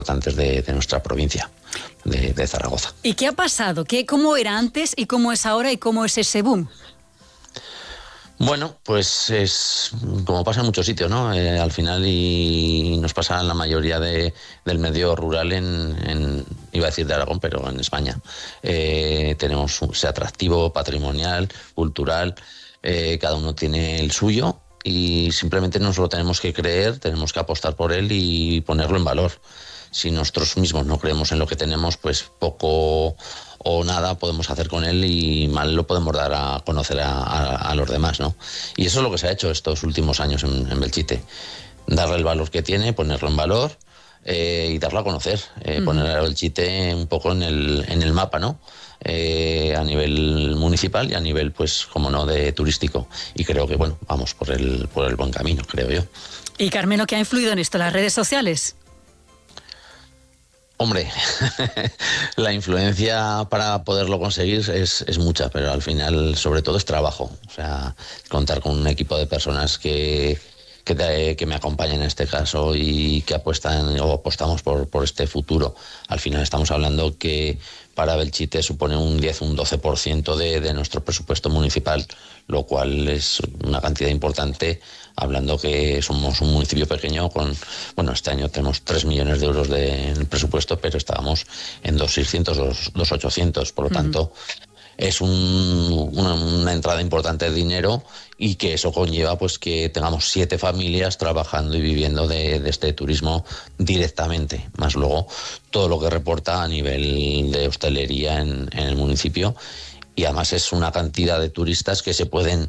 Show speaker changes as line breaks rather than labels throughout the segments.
importantes de nuestra provincia, de Zaragoza.
¿Y qué ha pasado? ¿Cómo era antes y cómo es ahora y cómo es ese boom?
Bueno, pues es como pasa en muchos sitios, ¿no? Al final y nos pasa en la mayoría del medio rural iba a decir de Aragón, pero en España. Tenemos ese atractivo patrimonial, cultural, cada uno tiene el suyo y simplemente nos lo tenemos que creer, tenemos que apostar por él y ponerlo en valor. Si nosotros mismos no creemos en lo que tenemos, pues poco o nada podemos hacer con él y mal lo podemos dar a conocer a los demás, ¿no? Y eso es lo que se ha hecho estos últimos años en Belchite. Darle el valor que tiene, ponerlo en valor y darlo a conocer. Poner a Belchite un poco en el mapa, ¿no? A nivel municipal y a nivel, pues, como no, de turístico. Y creo que, bueno, vamos por el buen camino, creo yo.
Y Carmelo, ¿qué ha influido en esto? ¿Las redes sociales?
Hombre, la influencia para poderlo conseguir es mucha, pero al final, sobre todo, es trabajo. O sea, contar con un equipo de personas que me acompañen en este caso y que apuestan o apostamos por este futuro. Al final estamos hablando que para Belchite supone un 10, un 12% de nuestro presupuesto municipal, lo cual es una cantidad importante, hablando que somos un municipio pequeño este año tenemos 3 millones de euros de presupuesto, pero estábamos en 2.600, 2.800, por lo tanto es una entrada importante de dinero y que eso conlleva pues que tengamos 7 familias trabajando y viviendo de este turismo directamente, más luego todo lo que reporta a nivel de hostelería en el municipio, y además es una cantidad de turistas que se pueden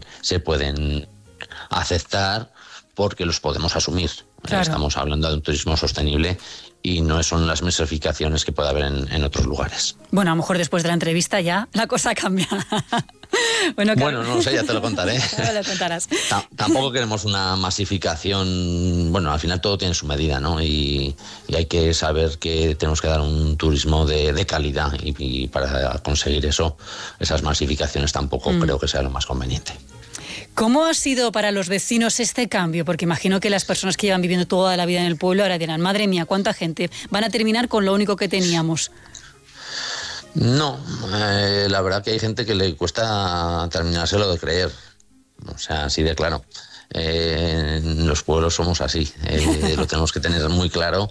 aceptar porque los podemos asumir. Claro. Estamos hablando de un turismo sostenible y no son las masificaciones que puede haber en otros lugares.
Bueno, a lo mejor después de la entrevista ya la cosa cambia. Bueno,
no sé, ya te lo contaré.
Ya lo contarás.
Tampoco queremos una masificación. Bueno, al final todo tiene su medida, ¿no? Y hay que saber que tenemos que dar un turismo de calidad y para conseguir eso, esas masificaciones tampoco creo que sea lo más conveniente.
¿Cómo ha sido para los vecinos este cambio? Porque imagino que las personas que llevan viviendo toda la vida en el pueblo ahora dirán, madre mía, ¿cuánta gente? Van a terminar con lo único que teníamos.
No, la verdad que hay gente que le cuesta terminárselo de creer. O sea, así de claro. En los pueblos somos así, lo tenemos que tener muy claro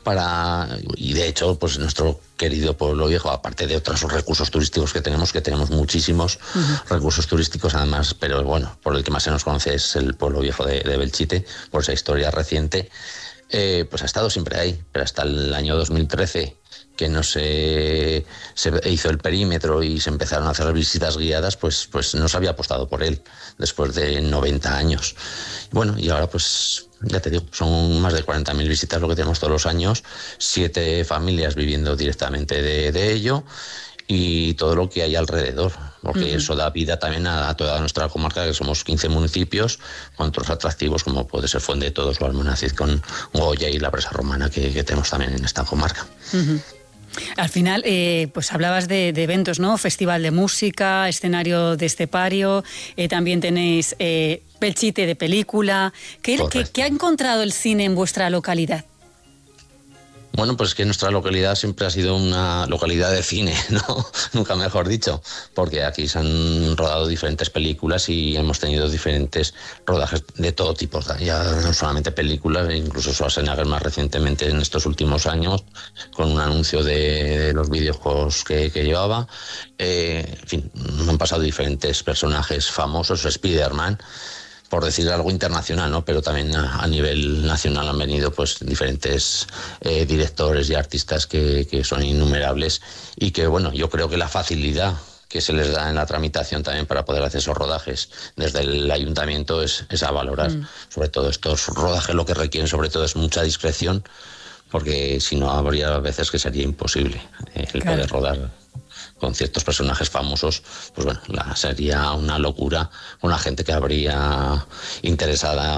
y de hecho pues nuestro querido pueblo viejo, aparte de otros recursos turísticos que tenemos muchísimos recursos turísticos además, pero bueno, por el que más se nos conoce es el pueblo viejo de Belchite, por esa historia reciente, pues ha estado siempre ahí, pero hasta el año 2013 que no se hizo el perímetro y se empezaron a hacer visitas guiadas, pues no se había apostado por él después de 90 años. Bueno, y ahora pues ya te digo, son más de 40.000 visitas lo que tenemos todos los años, 7 familias viviendo directamente de ello y todo lo que hay alrededor, porque eso da vida también a toda nuestra comarca, que somos 15 municipios, con otros atractivos como puede ser Fuente de Todos o Almonacid con Goya y la Presa Romana que tenemos también en esta comarca.
Al final, pues hablabas de eventos, ¿no? Festival de música, escenario de estepario, también tenéis Belchite de película. ¿Qué ha encontrado el cine en vuestra localidad?
Bueno, pues que nuestra localidad siempre ha sido una localidad de cine, ¿no? Nunca mejor dicho, porque aquí se han rodado diferentes películas y hemos tenido diferentes rodajes de todo tipo, ya no solamente películas, incluso Schwarzenegger más recientemente en estos últimos años, con un anuncio de los videojuegos que llevaba. En fin, han pasado diferentes personajes famosos, Spider-Man, por decir algo internacional, ¿no? Pero también a nivel nacional han venido pues diferentes directores y artistas que son innumerables y que, bueno, yo creo que la facilidad que se les da en la tramitación también para poder hacer esos rodajes desde el ayuntamiento es a valorar. Sobre todo estos rodajes lo que requieren sobre todo es mucha discreción, porque si no habría veces que sería imposible poder rodar con ciertos personajes famosos, pues bueno, sería una locura, una gente que habría interesada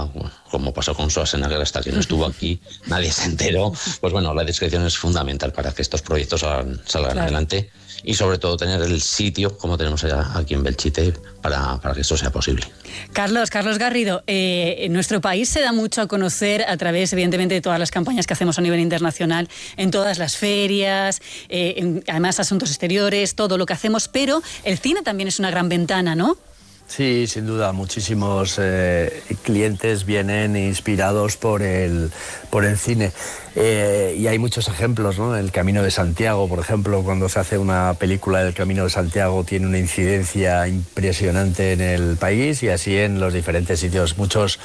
como pasó con Schwarzenegger, hasta que no estuvo aquí, nadie se enteró. Pues bueno, la discreción es fundamental para que estos proyectos salgan adelante, y sobre todo tener el sitio, como tenemos aquí en Belchite, para que esto sea posible.
Carlos Garrido, en nuestro país se da mucho a conocer a través, evidentemente, de todas las campañas que hacemos a nivel internacional, en todas las ferias, además asuntos exteriores, todo lo que hacemos, pero el cine también es una gran ventana, ¿no?
Sí, sin duda, muchísimos clientes vienen inspirados por el cine, y hay muchos ejemplos, ¿no? El Camino de Santiago, por ejemplo, cuando se hace una película del Camino de Santiago tiene una incidencia impresionante en el país, y así en los diferentes sitios. Muchos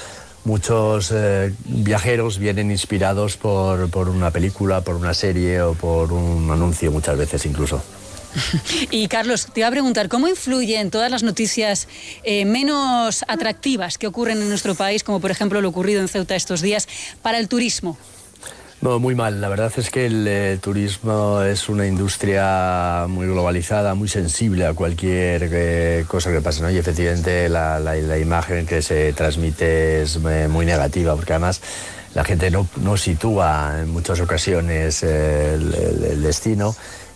viajeros vienen inspirados por una película, por una serie o por un anuncio, muchas veces incluso.
Y Carlos, te iba a preguntar, ¿cómo influyen todas las noticias menos atractivas que ocurren en nuestro país, como por ejemplo lo ocurrido en Ceuta estos días, para el turismo?
No, muy mal. La verdad es que el turismo es una industria muy globalizada, muy sensible a cualquier cosa que pase, ¿no? Y efectivamente la imagen que se transmite es muy negativa, porque además la gente no sitúa en muchas ocasiones el destino.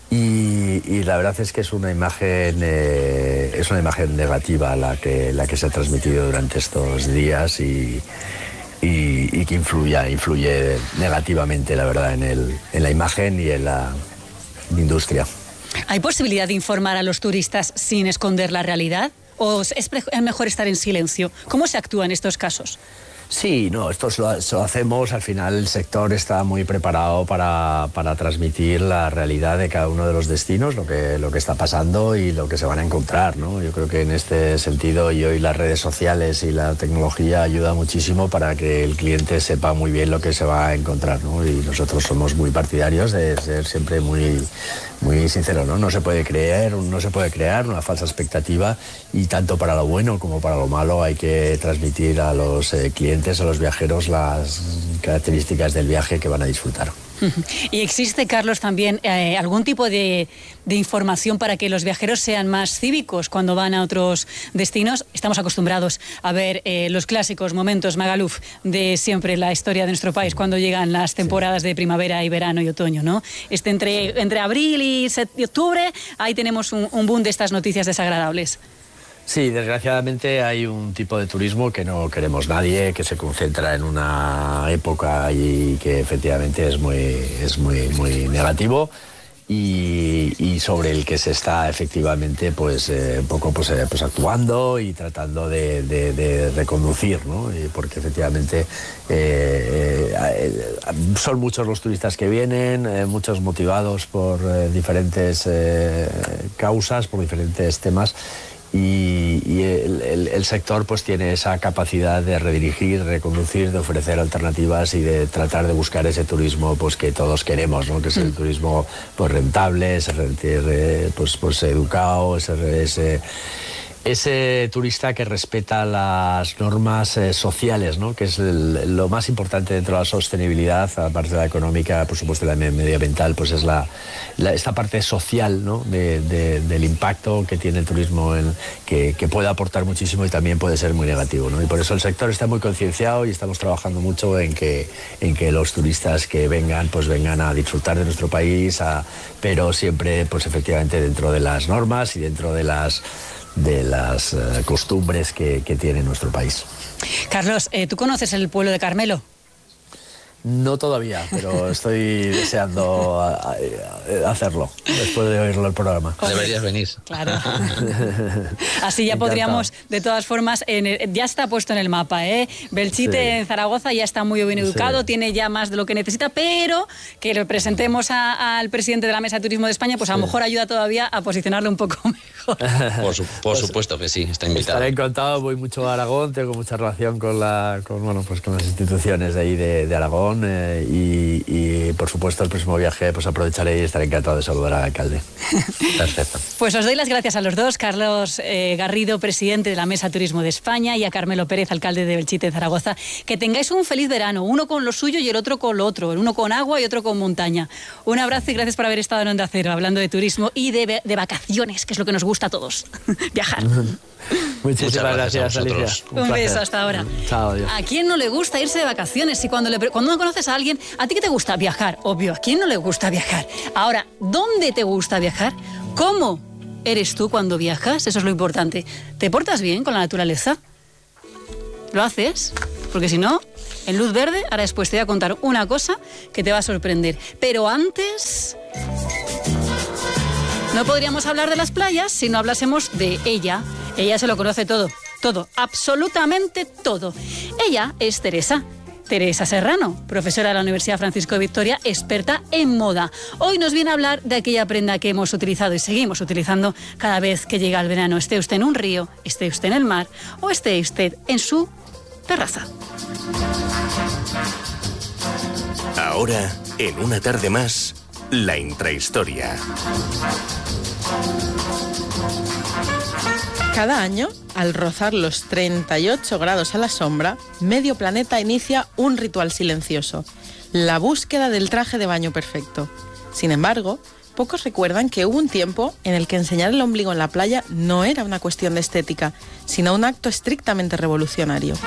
Y la verdad es que es una imagen negativa la que se ha transmitido durante estos días, y que influye negativamente, la verdad, en la imagen y en la industria.
¿Hay posibilidad de informar a los turistas sin esconder la realidad? ¿O es mejor estar en silencio? ¿Cómo se actúa en estos casos?
Sí, no, esto lo hacemos. Al final el sector está muy preparado para transmitir la realidad de cada uno de los destinos, lo que está pasando y lo que se van a encontrar, ¿no? Yo creo que en este sentido, y hoy las redes sociales y la tecnología ayuda muchísimo para que el cliente sepa muy bien lo que se va a encontrar, ¿no? Y nosotros somos muy partidarios de ser siempre muy sincero, ¿no? No se puede crear una falsa expectativa, y tanto para lo bueno como para lo malo hay que transmitir a los clientes, a los viajeros, las características del viaje que van a disfrutar.
¿Y existe, Carlos, también algún tipo de información para que los viajeros sean más cívicos cuando van a otros destinos? Estamos acostumbrados a ver los clásicos momentos Magaluf de siempre la historia de nuestro país cuando llegan las temporadas de primavera y verano y otoño, ¿no? Entre abril y octubre, ahí tenemos un boom de estas noticias desagradables.
Sí, desgraciadamente hay un tipo de turismo que no queremos nadie, que se concentra en una época y que efectivamente es muy negativo, y sobre el que se está efectivamente un poco actuando y tratando de reconducir, ¿no? Porque efectivamente son muchos los turistas que vienen, muchos motivados por diferentes causas, por diferentes temas. Y el sector pues tiene esa capacidad de redirigir, reconducir, de ofrecer alternativas y de tratar de buscar ese turismo pues que todos queremos, ¿no? Que es el turismo pues rentable, pues educado, ese turista que respeta las normas sociales, ¿no? Que es lo más importante dentro de la sostenibilidad, aparte de la económica, por supuesto la medioambiental, pues es esta parte social, ¿no? del impacto que tiene el turismo, que puede aportar muchísimo y también puede ser muy negativo, ¿no? Y por eso el sector está muy concienciado y estamos trabajando mucho en que los turistas que vengan, pues vengan a disfrutar de nuestro país, pero siempre pues efectivamente dentro de las normas y dentro de las costumbres que tiene nuestro país.
Carlos, ¿tú conoces el pueblo de Carmelo?
No todavía, pero estoy deseando hacerlo después de oírlo el programa.
Deberías venir.
Claro. Así ya podríamos, de todas formas, ya está puesto en el mapa, ¿eh? Belchite, sí. En Zaragoza ya está muy bien educado, sí. Tiene ya más de lo que necesita, pero que le presentemos al presidente de la Mesa de Turismo de España, pues a lo mejor ayuda todavía a posicionarlo un poco mejor.
Por supuesto que sí, está invitado.
Estaré encantado, voy mucho a Aragón, tengo mucha relación con las instituciones de ahí de Aragón. Y por supuesto el próximo viaje pues aprovecharé y estaré encantado de saludar al alcalde.
Perfecto.
Pues os doy las gracias a los dos, Carlos Garrido, presidente de la Mesa Turismo de España, y a Carmelo Pérez, alcalde de Belchite, Zaragoza. Que tengáis un feliz verano, uno con lo suyo y el otro con lo otro, uno con agua y otro con montaña. Un abrazo y gracias por haber estado en Onda Cero hablando de turismo y de vacaciones, que es lo que nos gusta. gusta a todos, viajar.
Muchísimas gracias, Alicia.
Un beso, hasta ahora.
Chao, adiós.
¿A quién no le gusta irse de vacaciones? Y cuando no conoces a alguien, ¿a ti qué te gusta? Viajar, obvio. ¿A quién no le gusta viajar? Ahora, ¿dónde te gusta viajar? ¿Cómo eres tú cuando viajas? Eso es lo importante. ¿Te portas bien con la naturaleza? ¿Lo haces? Porque si no, en luz verde, ahora después te voy a contar una cosa que te va a sorprender. Pero antes... no podríamos hablar de las playas si no hablásemos de ella. Ella se lo conoce todo, absolutamente todo. Ella es Teresa Serrano, profesora de la Universidad Francisco de Vitoria, experta en moda. Hoy nos viene a hablar de aquella prenda que hemos utilizado y seguimos utilizando cada vez que llega el verano. Esté usted en un río, esté usted en el mar o esté usted en su terraza.
Ahora, en Una tarde más, la intrahistoria.
Cada año, al rozar los 38 grados a la sombra, medio planeta inicia un ritual silencioso, la búsqueda del traje de baño perfecto. Sin embargo, pocos recuerdan que hubo un tiempo en el que enseñar el ombligo en la playa no era una cuestión de estética, sino un acto estrictamente revolucionario.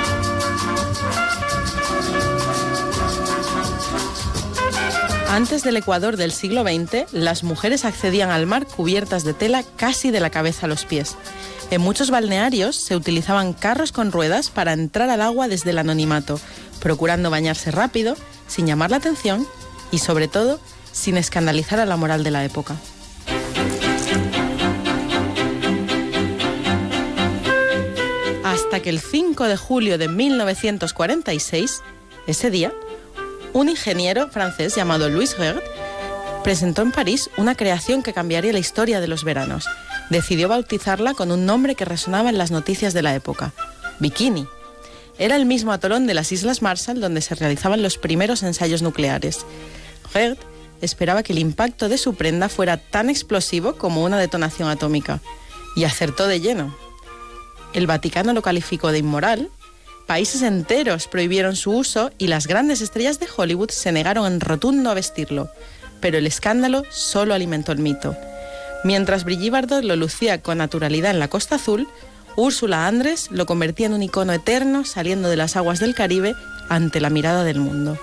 Antes del Ecuador del siglo XX, las mujeres accedían al mar cubiertas de tela casi de la cabeza a los pies. En muchos balnearios se utilizaban carros con ruedas para entrar al agua desde el anonimato, procurando bañarse rápido, sin llamar la atención y, sobre todo, sin escandalizar a la moral de la época. Hasta que el 5 de julio de 1946, ese día, un ingeniero francés llamado Louis Gerd presentó en París una creación que cambiaría la historia de los veranos. Decidió bautizarla con un nombre que resonaba en las noticias de la época: bikini. Era el mismo atolón de las Islas Marshall donde se realizaban los primeros ensayos nucleares. Gerd esperaba que el impacto de su prenda fuera tan explosivo como una detonación atómica. Y acertó de lleno. El Vaticano lo calificó de inmoral. Países enteros prohibieron su uso y las grandes estrellas de Hollywood se negaron en rotundo a vestirlo. Pero el escándalo solo alimentó el mito. Mientras Brigitte Bardot lo lucía con naturalidad en la Costa Azul, Úrsula Andress lo convertía en un icono eterno saliendo de las aguas del Caribe ante la mirada del mundo.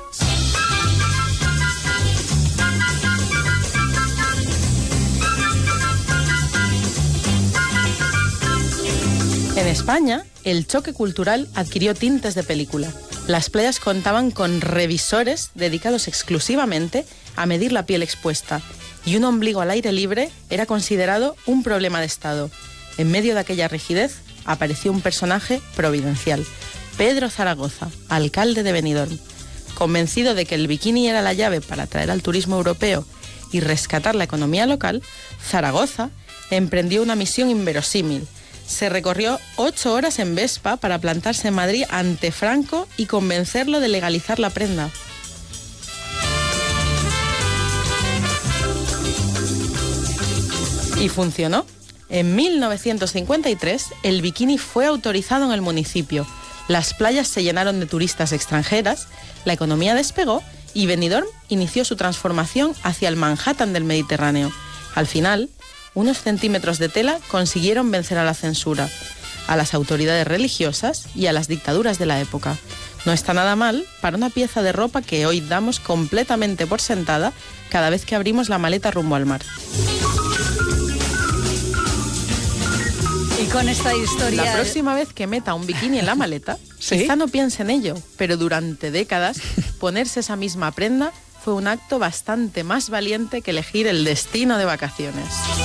En España, el choque cultural adquirió tintes de película. Las playas contaban con revisores dedicados exclusivamente a medir la piel expuesta, y un ombligo al aire libre era considerado un problema de Estado. En medio de aquella rigidez apareció un personaje providencial, Pedro Zaragoza, alcalde de Benidorm. Convencido de que el bikini era la llave para atraer al turismo europeo y rescatar la economía local, Zaragoza emprendió una misión inverosímil. Se recorrió 8 horas en Vespa para plantarse en Madrid ante Franco y convencerlo de legalizar la prenda. Y funcionó. En 1953, el bikini fue autorizado en el municipio. Las playas se llenaron de turistas extranjeras, la economía despegó y Benidorm inició su transformación hacia el Manhattan del Mediterráneo. Al final, unos centímetros de tela consiguieron vencer a la censura, a las autoridades religiosas y a las dictaduras de la época. No está nada mal para una pieza de ropa que hoy damos completamente por sentada cada vez que abrimos la maleta rumbo al mar.
Y con esta historia...
La próxima vez que meta un bikini en la maleta,
¿sí?
Quizá no piense en ello, pero durante décadas ponerse esa misma prenda fue un acto bastante más valiente que elegir el destino de vacaciones.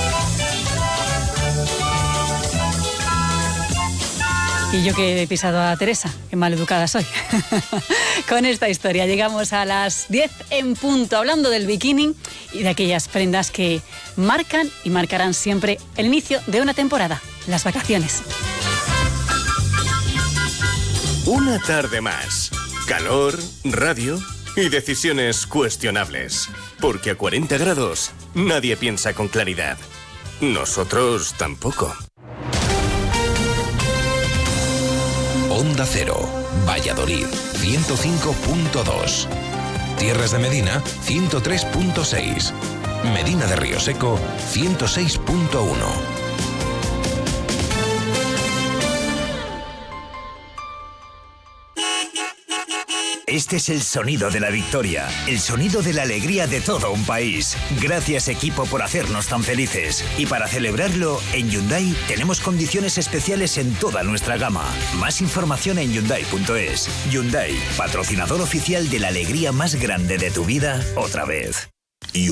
Y yo que he pisado a Teresa, qué maleducada soy. Con esta historia llegamos a las 10 en punto, hablando del bikini y de aquellas prendas que marcan y marcarán siempre el inicio de una temporada, las vacaciones.
Una tarde más. Calor, radio y decisiones cuestionables. Porque a 40 grados nadie piensa con claridad. Nosotros tampoco.
Onda Cero, Valladolid, 105.2. Tierras de Medina, 103.6. Medina de Río Seco, 106.1.
Este es el sonido de la victoria, el sonido de la alegría de todo un país. Gracias, equipo, por hacernos tan felices. Y para celebrarlo, en Hyundai tenemos condiciones especiales en toda nuestra gama. Más información en Hyundai.es. Hyundai, patrocinador oficial de la alegría más grande de tu vida, otra vez.